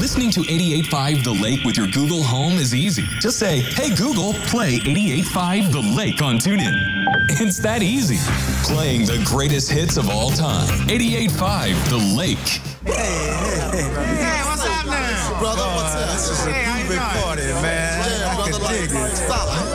Listening to 88.5 The Lake with your Google Home is easy. Just say, hey Google, play 88.5 The Lake on TuneIn. It's that easy. Playing the greatest hits of all time. 88.5 The Lake. Hey, what's up now? Brother, what's up? This is a Hey, how you groovy doing? party, man. Yeah, I brother, can dig it. stop.